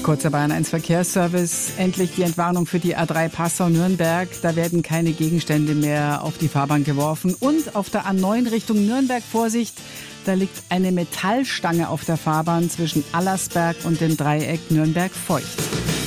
Kurzer Bayern 1 Verkehrsservice. Endlich die Entwarnung für die A3 Passau-Nürnberg. Da werden keine Gegenstände mehr auf die Fahrbahn geworfen. Und auf der A9 Richtung Nürnberg, Vorsicht, da liegt eine Metallstange auf der Fahrbahn zwischen Allersberg und dem Dreieck Nürnberg-Feucht.